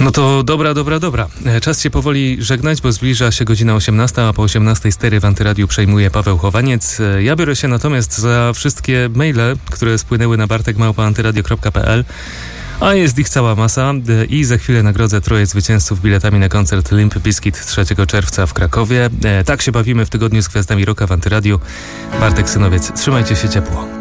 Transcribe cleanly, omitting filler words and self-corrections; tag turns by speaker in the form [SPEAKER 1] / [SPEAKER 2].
[SPEAKER 1] No to dobra. Czas się powoli żegnać, bo zbliża się godzina 18, a po 18 stery w Antyradiu przejmuje Paweł Chowaniec. Ja biorę się natomiast za wszystkie maile, które spłynęły na bartek@antyradio.pl, a jest ich cała masa i za chwilę nagrodzę troje zwycięzców biletami na koncert Limp Bizkit 3 czerwca w Krakowie. Tak się bawimy w tygodniu z Gwiazdami Rocka w Antyradiu. Bartek Synowiec, trzymajcie się ciepło.